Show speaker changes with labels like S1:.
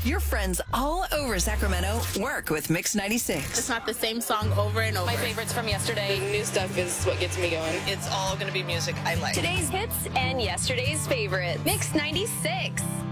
S1: Your friends all over Sacramento work with Mix 96.
S2: It's not the same song over and over.
S3: My favorites from yesterday.
S4: The new stuff is what gets me going.
S5: It's all going to be music I like.
S6: Today's hits and yesterday's favorite. Mix 96.